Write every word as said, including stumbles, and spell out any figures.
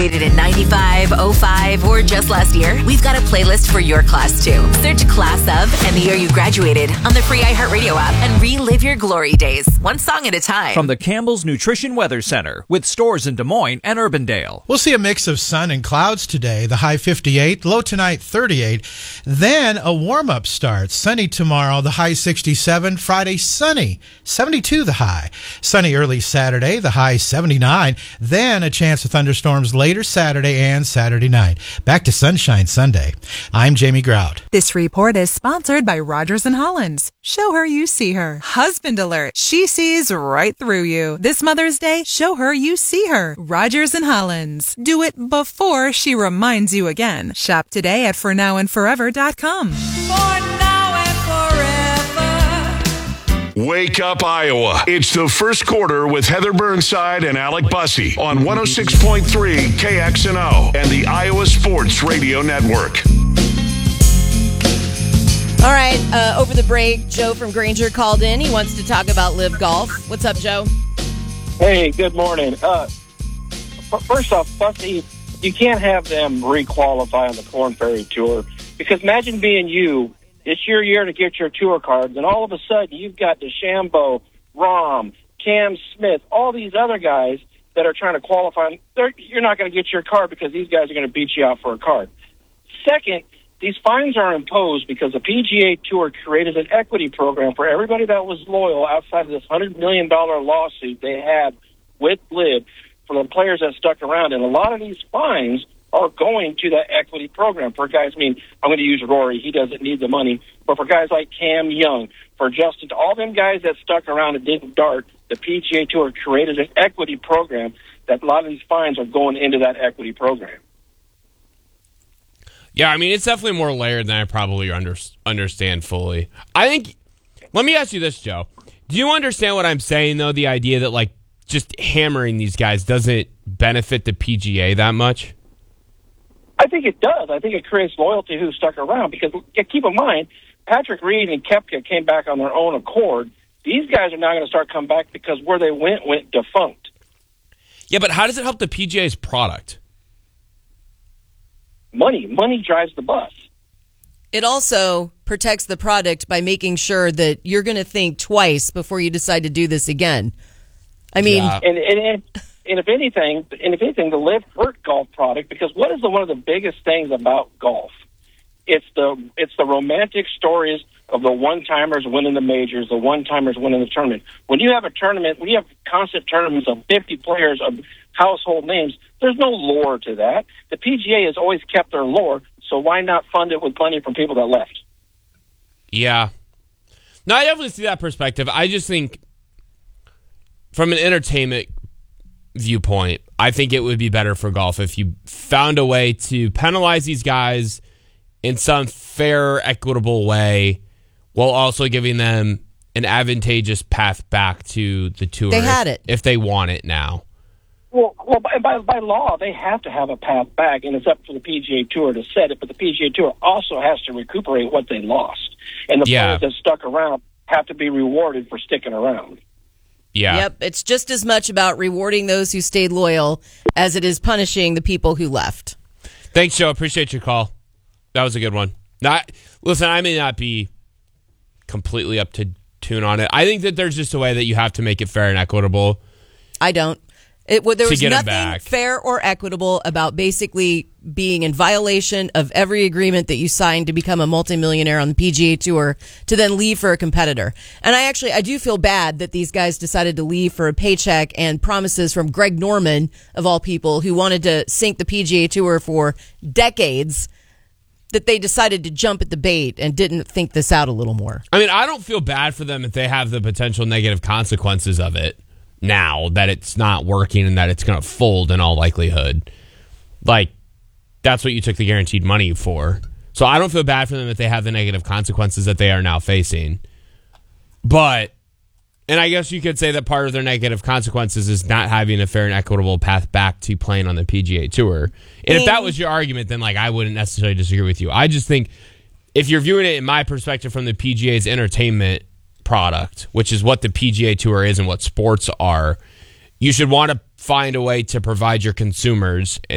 In ninety-five, oh five, or just last year, we've got a playlist for your class too. Search Class of and the year you graduated on the free iHeartRadio app and relive your glory days, one song at a time. From the Campbell's Nutrition Weather Center, with stores in Des Moines and Urbandale. We'll see a mix of sun and clouds today, the high fifty-eight, low tonight thirty-eight. Then a warm-up starts. Sunny tomorrow, the high sixty-seven. Friday, sunny, seventy-two the high. Sunny early Saturday, the high seventy-nine. Then a chance of thunderstorms later Saturday and Saturday night. Back to Sunshine Sunday. I'm Jamie Grout. This report is sponsored by Rogers and Hollins. Show her you see her. Husband alert. She sees right through you. This Mother's Day, show her you see her. Rogers and Hollins. Do it before she reminds you again. Shop today at for now and forever dot com. For now and forever. Wake up, Iowa. It's the first quarter with Heather Burnside and Alec Bussey on one oh six point three K X N O and the Iowa Sports Radio Network. All right, uh, over the break, Joe from Granger called in. He wants to talk about Live Golf. What's up, Joe? Hey, good morning. Uh, first off, Bussey, you can't have them re-qualify on the Corn Ferry Tour, because imagine being you. It's your year to get your tour cards, and all of a sudden you've got DeChambeau, Rahm, Cam Smith, all these other guys that are trying to qualify. They're, you're not going to get your card because these guys are going to beat you out for a card. Second, these fines are imposed because the P G A Tour created an equity program for everybody that was loyal outside of this one hundred million dollars lawsuit they had with Liv for the players that stuck around. And a lot of these fines are going to that equity program. For guys, I mean, I'm going to use Rory. He doesn't need the money. But for guys like Cam Young, for Justin, to all them guys that stuck around and didn't dart, the P G A Tour created an equity program that a lot of these fines are going into that equity program. Yeah, I mean, it's definitely more layered than I probably under, understand fully. I think, let me ask you this, Joe. Do you understand what I'm saying, though, the idea that, like, just hammering these guys doesn't benefit the P G A that much? I think it does. I think it creates loyalty who stuck around, because keep in mind, Patrick Reed and Koepka came back on their own accord. These guys are now going to start coming back because where they went went defunct. Yeah, but how does it help the P G A's product? Money. Money drives the bus. It also protects the product by making sure that you're going to think twice before you decide to do this again. I mean... Yeah. And, and, and, and if anything, and if anything, the Live hurt golf product, because what is the, one of the biggest things about golf? It's the it's the romantic stories of the one-timers winning the majors, the one-timers winning the tournament. When you have a tournament, when you have constant tournaments of fifty players of household names, there's no lore to that. The P G A has always kept their lore, so why not fund it with money from people that left? Yeah. No, I definitely see that perspective. I just think from an entertainment viewpoint, I think it would be better for golf if you found a way to penalize these guys in some fair, equitable way while also giving them an advantageous path back to the tour. They had it. If they want it now. Well, well, by, by by law, they have to have a path back, and it's up to the P G A Tour to set it. But the P G A Tour also has to recuperate what they lost, and the Yeah. players that stuck around have to be rewarded for sticking around. Yeah. Yep, it's just as much about rewarding those who stayed loyal as it is punishing the people who left. Thanks, Joe. Appreciate your call. That was a good one. Not, listen, I may not be completely up to tune on it. I think that there's just a way that you have to make it fair and equitable. I don't. It, well, there To was get 'em nothing back. fair or equitable about basically being in violation of every agreement that you signed to become a multimillionaire on the P G A Tour to then leave for a competitor. And I actually, I do feel bad that these guys decided to leave for a paycheck and promises from Greg Norman, of all people, who wanted to sink the P G A Tour for decades, that they decided to jump at the bait and didn't think this out a little more. I mean, I don't feel bad for them if they have the potential negative consequences of it now, that it's not working and that it's going to fold in all likelihood. Like, that's what you took the guaranteed money for. So I don't feel bad for them if they have the negative consequences that they are now facing. But, and I guess you could say that part of their negative consequences is not having a fair and equitable path back to playing on the P G A Tour. And if that was your argument, then like I wouldn't necessarily disagree with you. I just think if you're viewing it in my perspective from the P G A's entertainment product, which is what the P G A Tour is and what sports are, you should want to find a way to provide your consumers